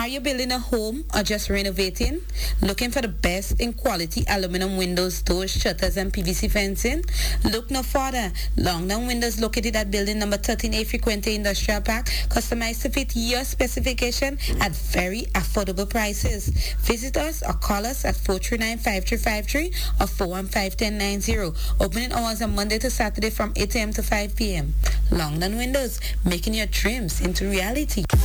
Are you building a home or just renovating? Looking for the best in quality aluminum windows, doors, shutters, and PVC fencing? Look no further. Longdown Windows, located at building number 13A Frequente Industrial Park, customized to fit your specification at very affordable prices. Visit us or call us at 439-5353 or 415-1090. Opening hours on Monday to Saturday from 8 a.m. to 5 p.m. Longdown Windows, making your dreams into reality.